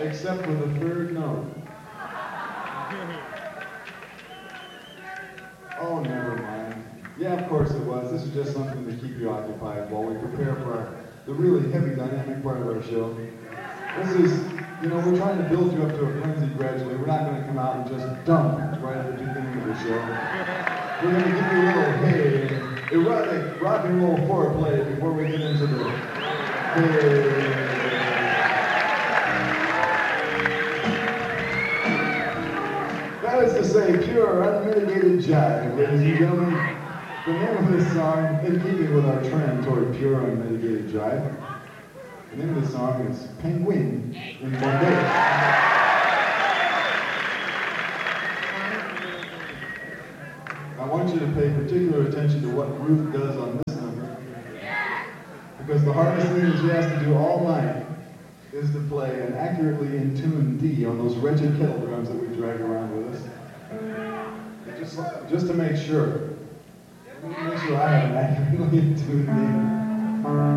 except for the third note. Oh, never mind. Yeah, of course it was. This is just something to keep you occupied while we prepare for the really heavy dynamic part of our show. This is, we're trying to build you up to a frenzy gradually. We're not going to come out and just dump right at the beginning of the show. We're going to give you a little erotic rock and roll foreplay before we get into the That is to say, pure, unmitigated jive, ladies and gentlemen. The name of this song, in keeping with our trend toward pure, unmitigated jive, the name of the song is Penguin in Bombay. I want you to pay particular attention to what Ruth does on this number, because the hardest thing that she has to do all night is to play an accurately in tune D on those wretched kettle drums that we drag around with us. Just to make sure. Make sure I have an accurately in tune D.